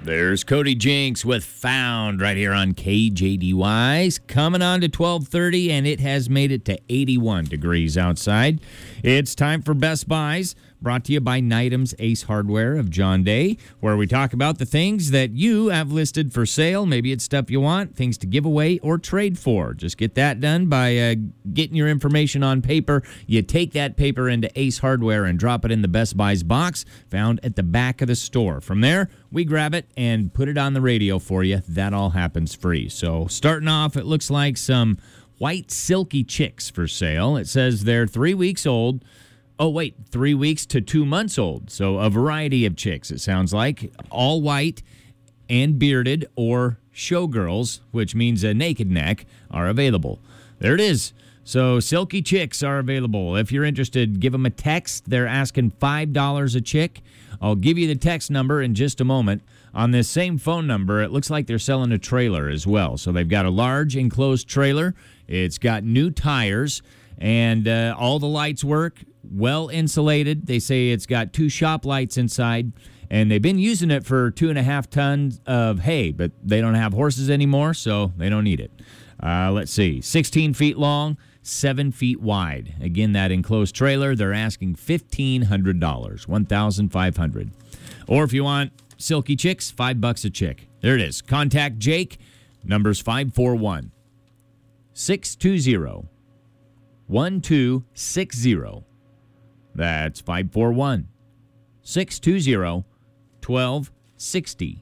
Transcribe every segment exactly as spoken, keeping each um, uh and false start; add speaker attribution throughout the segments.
Speaker 1: There's Cody Jinks with Found right here on K J D Y's. Coming on to twelve thirty, and it has made it to eighty-one degrees outside. It's time for Best Buys, brought to you by Nitams Ace Hardware of John Day, where we talk about the things that you have listed for sale. Maybe it's stuff you want, things to give away or trade for. Just get that done by uh, getting your information on paper. You take that paper into Ace Hardware and drop it in the Best Buys box found at the back of the store. From there, we grab it and put it on the radio for you. That all happens free. So starting off, it looks like some white silky chicks for sale. It says they're three weeks old. Oh, wait, three weeks to two months old. So a variety of chicks, it sounds like. All white and bearded or showgirls, which means a naked neck, are available. There it is. So silky chicks are available. If you're interested, give them a text. They're asking five dollars a chick. I'll give you the text number in just a moment. On this same phone number, it looks like they're selling a trailer as well. So they've got a large enclosed trailer. It's got new tires, and uh, all the lights work, well insulated. They say it's got two shop lights inside, and they've been using it for two and a half tons of hay, but they don't have horses anymore, so they don't need it. Uh, let's see, sixteen feet long, seven feet wide. Again, that enclosed trailer, they're asking fifteen hundred dollars, one thousand five hundred dollars. Or if you want silky chicks, five bucks a chick. There it is. Contact Jake. Number's five four one, six two zero, one two six zero. That's five four one, six two zero, one two six zero.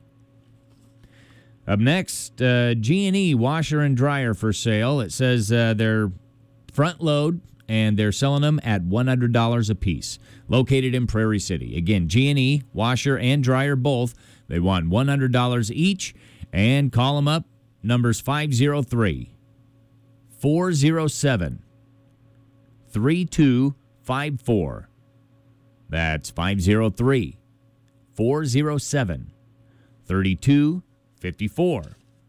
Speaker 1: Up next, uh, G and E washer and dryer for sale. It says uh, they're front load, and they're selling them at one hundred dollars a piece. Located in Prairie City. Again, G and E, washer and dryer both. They want one hundred dollars each. And call them up. Number's five oh three, four oh seven, three two five four. That's five oh three, four oh seven, three two five four.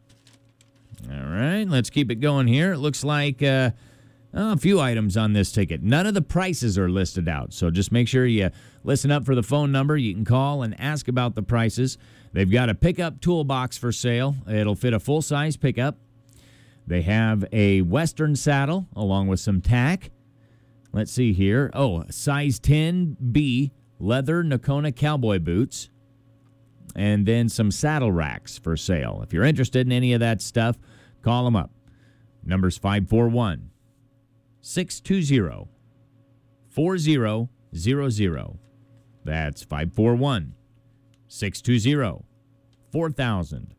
Speaker 1: All right, let's keep it going here. It looks like uh, oh, a few items on this ticket. None of the prices are listed out, so just make sure you listen up for the phone number. You can call and ask about the prices. They've got a pickup toolbox for sale. It'll fit a full-size pickup. They have a Western saddle along with some tack. Let's see here. Oh, size ten B leather Nakona cowboy boots. And then some saddle racks for sale. If you're interested in any of that stuff, call them up. Number's five four one, six two zero, four zero zero zero. That's five four one, six two zero, four thousand.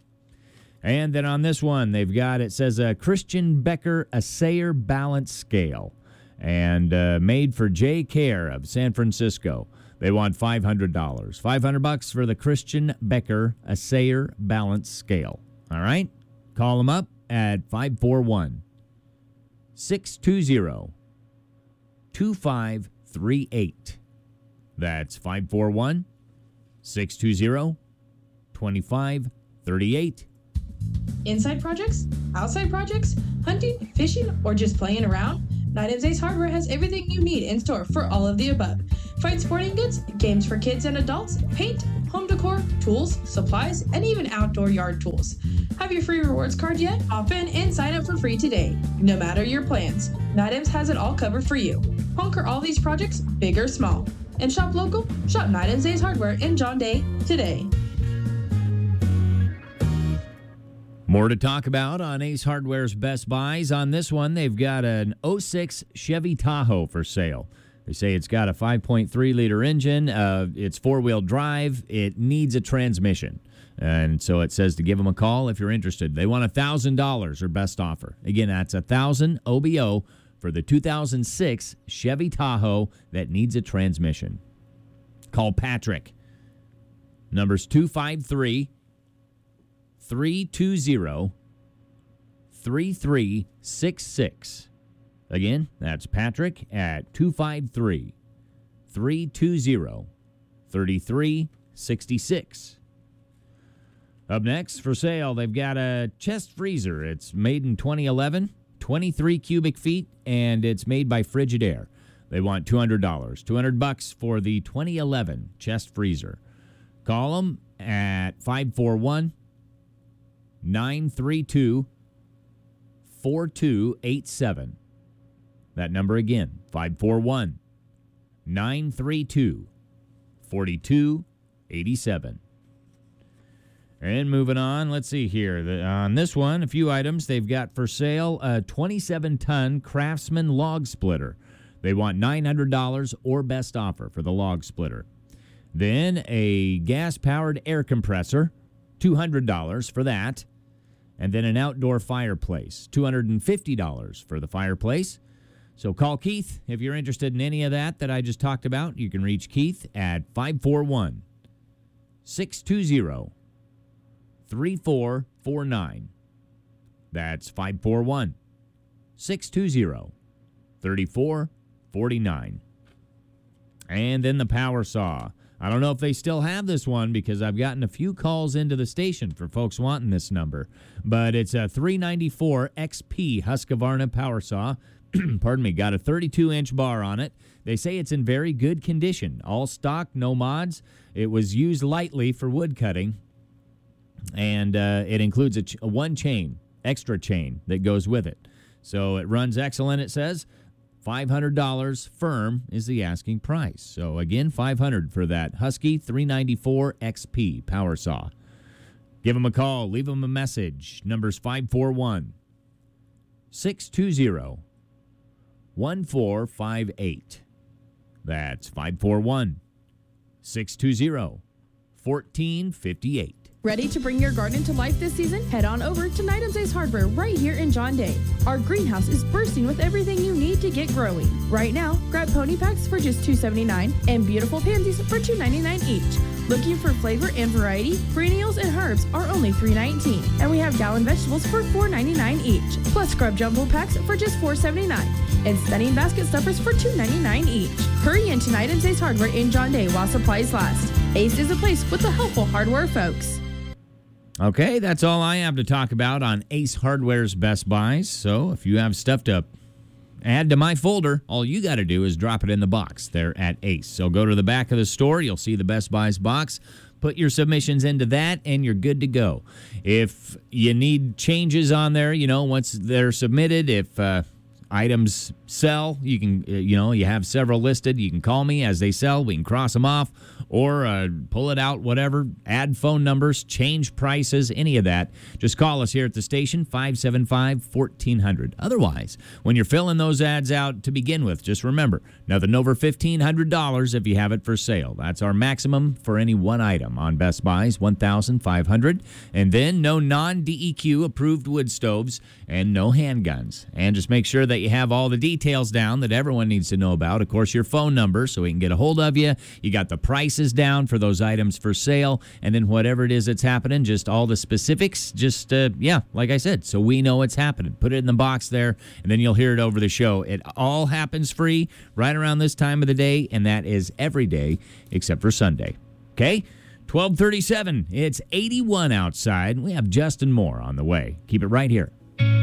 Speaker 1: And then on this one, they've got, it says a Christian Becker Assayer Balance Scale. And uh, made for J Care of San Francisco. They want five hundred dollars. five hundred bucks for the Christian Becker Assayer Balance Scale. All right? Call them up at five four one, six two zero, two five three eight. That's five four one, six two zero, two five three eight.
Speaker 2: Inside projects? Outside projects? Hunting? Fishing? Or just playing around? Nitams Ace Hardware has everything you need in store for all of the above. Find sporting goods, games for kids and adults, paint, home decor, tools, supplies, and even outdoor yard tools. Have your free rewards card yet? Hop in and sign up for free today. No matter your plans, Nitams has it all covered for you. Conquer all these projects, big or small. And shop local? Shop Nitams Ace Hardware in John Day today.
Speaker 1: More to talk about on Ace Hardware's Best Buys. On this one, they've got an oh six Chevy Tahoe for sale. They say it's got a five point three liter engine. Uh, it's four-wheel drive. It needs a transmission. And so it says to give them a call if you're interested. They want one thousand dollars or best offer. Again, that's one thousand dollars O B O for the two thousand six Chevy Tahoe that needs a transmission. Call Patrick. Number's two five three, three two zero, three three six six. Again, that's Patrick at two five three, three two zero, three three six six. Up next for sale, they've got a chest freezer. It's made in twenty eleven, twenty-three cubic feet, and it's made by Frigidaire. They want two hundred dollars. two hundred bucks for the twenty eleven chest freezer. Call them at five four one, nine three two, four two eight seven. That number again, five four one, nine three two, four two eight seven. And moving on, let's see here. The, on this one, a few items they've got for sale. A twenty-seven ton Craftsman log splitter. They want nine hundred dollars or best offer for the log splitter. Then a gas-powered air compressor, two hundred dollars for that. And then an outdoor fireplace, two hundred fifty dollars for the fireplace. So call Keith if you're interested in any of that that I just talked about. You can reach Keith at five four one, six two zero, three four four nine. That's five four one, six two zero, three four four nine. And then the power saw. I don't know if they still have this one because I've gotten a few calls into the station for folks wanting this number. But it's a three ninety-four X P Husqvarna power saw. Pardon me, got a thirty-two inch bar on it. They say it's in very good condition. All stock, no mods. It was used lightly for wood cutting. And uh, it includes a, ch- a one chain, extra chain that goes with it. So it runs excellent, it says. five hundred dollars firm is the asking price. So again, five hundred dollars for that Husky three ninety-four X P power saw. Give them a call. Leave them a message. Number's five four one, six two zero, one four five eight. That's five four one, six two zero, one four five eight.
Speaker 2: Ready to bring your garden to life this season? Head on over to Knight and Ace Hardware right here in John Day. Our greenhouse is bursting with everything you need to get growing. Right now, grab pony packs for just two ninety-nine and beautiful pansies for two ninety-nine each. Looking for flavor and variety? Perennials and herbs are only three nineteen, and we have gallon vegetables for four ninety-nine each. Plus scrub jumbo packs for just four seventy-nine, and stunning basket stuffers for two ninety-nine each. Hurry into Knight and Ace Hardware in John Day while supplies last. Ace is a place with the helpful hardware folks.
Speaker 1: Okay, that's all I have to talk about on Ace Hardware's Best Buys. So if you have stuff to add to my folder, all you got to do is drop it in the box there at Ace. So go to the back of the store. You'll see the Best Buys box. Put your submissions into that, and you're good to go. If you need changes on there, you know, once they're submitted, if uh, items sell, you can, you know, you have several listed. You can call me as they sell. We can cross them off or uh, pull it out, whatever. Add phone numbers, change prices, any of that. Just call us here at the station, five seven five, one four zero zero. Otherwise, when you're filling those ads out to begin with, just remember, nothing over fifteen hundred dollars if you have it for sale. That's our maximum for any one item on Best Buys, one thousand five hundred dollars. And then no non-D E Q approved wood stoves and no handguns. And just make sure that you have all the details down that everyone needs to know about. Of course, your phone number so we can get a hold of you. You got the prices down for those items for sale. And then whatever it is that's happening, just all the specifics. Just, uh, yeah, like I said, so we know what's happening. Put it in the box there, and then you'll hear it over the show. It all happens free right around this time of the day, and that is every day except for Sunday. Okay? twelve thirty-seven. It's eighty-one outside. We have Justin Moore on the way. Keep it right here.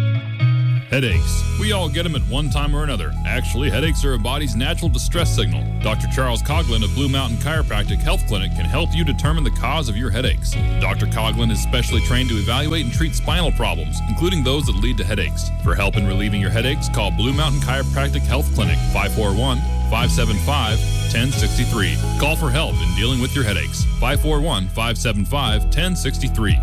Speaker 3: Headaches. We all get them at one time or another. Actually, headaches are a body's natural distress signal. Doctor Charles Coughlin of Blue Mountain Chiropractic Health Clinic can help you determine the cause of your headaches. Doctor Coughlin is specially trained to evaluate and treat spinal problems, including those that lead to headaches. For help in relieving your headaches, call Blue Mountain Chiropractic Health Clinic, five four one, five seven five, one zero six three. Call for help in dealing with your headaches. five four one, five seven five, one zero six three.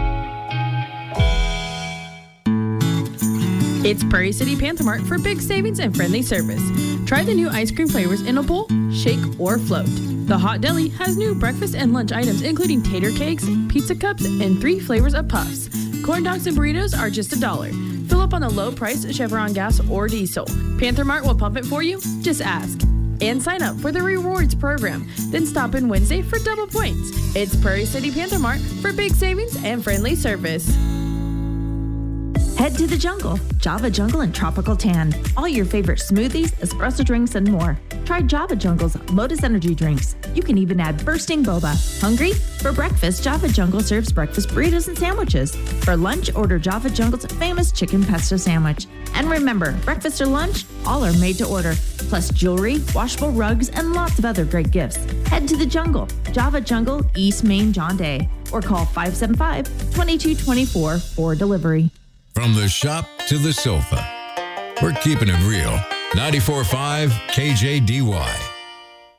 Speaker 2: It's Prairie City Panther Mart for big savings and friendly service. Try the new ice cream flavors in a bowl, shake, or float. The Hot Deli has new breakfast and lunch items including tater cakes, pizza cups, and three flavors of puffs. Corn dogs and burritos are just a dollar. Fill up on the low-priced Chevron gas or diesel. Panther Mart will pump it for you. Just ask. And sign up for the rewards program. Then stop in Wednesday for double points. It's Prairie City Panther Mart for big savings and friendly service.
Speaker 4: Head to the jungle, Java Jungle and Tropical Tan. All your favorite smoothies, espresso drinks, and more. Try Java Jungle's Lotus Energy drinks. You can even add bursting boba. Hungry? For breakfast, Java Jungle serves breakfast burritos and sandwiches. For lunch, order Java Jungle's famous chicken pesto sandwich. And remember, breakfast or lunch, all are made to order. Plus jewelry, washable rugs, and lots of other great gifts. Head to the jungle, Java Jungle, East Main, John Day. Or call five seven five, two two two four for delivery.
Speaker 5: From the shop to the sofa, we're keeping it real. ninety-four point five K J D Y.